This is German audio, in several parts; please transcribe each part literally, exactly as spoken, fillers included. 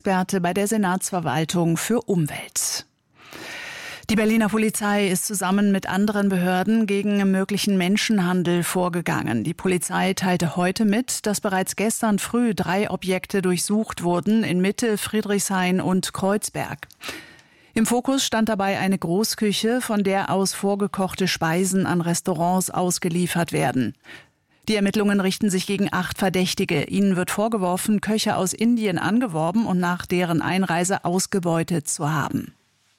Experte bei der Senatsverwaltung für Umwelt. Die Berliner Polizei ist zusammen mit anderen Behörden gegen möglichen Menschenhandel vorgegangen. Die Polizei teilte heute mit, dass bereits gestern früh drei Objekte durchsucht wurden in Mitte, Friedrichshain und Kreuzberg. Im Fokus stand dabei eine Großküche, von der aus vorgekochte Speisen an Restaurants ausgeliefert werden. Die Ermittlungen richten sich gegen acht Verdächtige. Ihnen wird vorgeworfen, Köche aus Indien angeworben und nach deren Einreise ausgebeutet zu haben.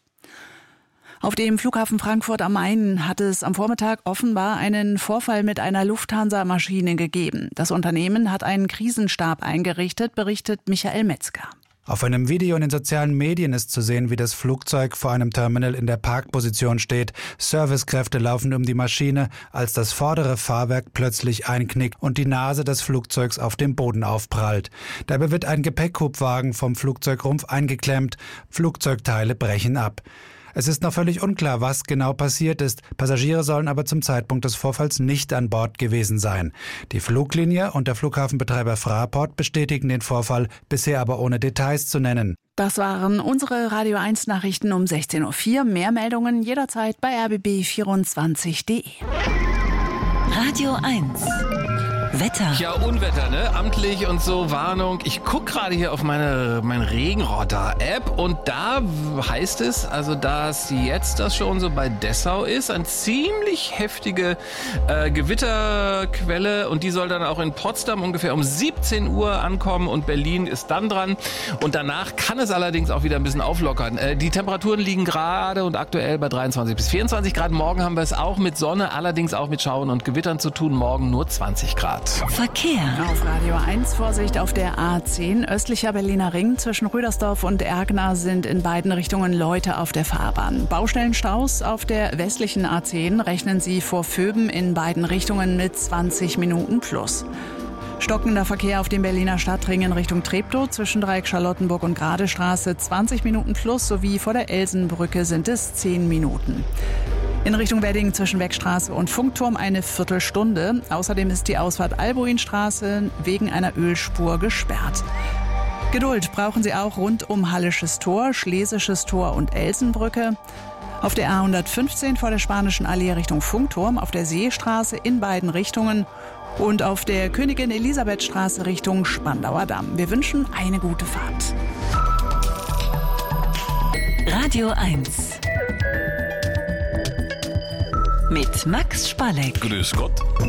Auf dem Flughafen Frankfurt am Main hat es am Vormittag offenbar einen Vorfall mit einer Lufthansa-Maschine gegeben. Das Unternehmen hat einen Krisenstab eingerichtet, berichtet Michael Metzger. Auf einem Video in den sozialen Medien ist zu sehen, wie das Flugzeug vor einem Terminal in der Parkposition steht. Servicekräfte laufen um die Maschine, als das vordere Fahrwerk plötzlich einknickt und die Nase des Flugzeugs auf dem Boden aufprallt. Dabei wird ein Gepäckhubwagen vom Flugzeugrumpf eingeklemmt. Flugzeugteile brechen ab. Es ist noch völlig unklar, was genau passiert ist. Passagiere sollen aber zum Zeitpunkt des Vorfalls nicht an Bord gewesen sein. Die Fluglinie und der Flughafenbetreiber Fraport bestätigen den Vorfall, bisher aber ohne Details zu nennen. Das waren unsere Radio eins Nachrichten um sechzehn Uhr vier. Mehr Meldungen jederzeit bei r b b vierundzwanzig punkt d e. Radio eins. Wetter. Ja, Unwetter, ne? Amtlich und so, Warnung. Ich gucke gerade hier auf meine, meine Regenradar-App und da heißt es, also dass jetzt das schon so bei Dessau ist, eine ziemlich heftige äh, Gewitterquelle und die soll dann auch in Potsdam ungefähr um siebzehn Uhr ankommen und Berlin ist dann dran und danach kann es allerdings auch wieder ein bisschen auflockern. Äh, die Temperaturen liegen gerade und aktuell bei dreiundzwanzig bis vierundzwanzig Grad. Morgen haben wir es auch mit Sonne, allerdings auch mit Schauern und Gewittern zu tun. Morgen nur zwanzig Grad. Verkehr. Auf Radio eins Vorsicht auf der A zehn. Östlicher Berliner Ring zwischen Rüdersdorf und Ergner sind in beiden Richtungen Leute auf der Fahrbahn. Baustellenstaus auf der westlichen A zehn rechnen Sie vor Vöben in beiden Richtungen mit zwanzig Minuten plus. Stockender Verkehr auf dem Berliner Stadtring in Richtung Treptow zwischen Dreieck Charlottenburg und Gradestraße zwanzig Minuten plus sowie vor der Elsenbrücke sind es zehn Minuten. In Richtung Wedding zwischen Wegstraße und Funkturm eine Viertelstunde. Außerdem ist die Ausfahrt Albuinstraße wegen einer Ölspur gesperrt. Geduld brauchen Sie auch rund um Hallisches Tor, Schlesisches Tor und Elsenbrücke. Auf der A hundertfünfzehn vor der Spanischen Allee Richtung Funkturm, auf der Seestraße in beiden Richtungen und auf der Königin Elisabeth Straße Richtung Spandauer Damm. Wir wünschen eine gute Fahrt. Radio eins. Mit Max Spalleck. Grüß Gott.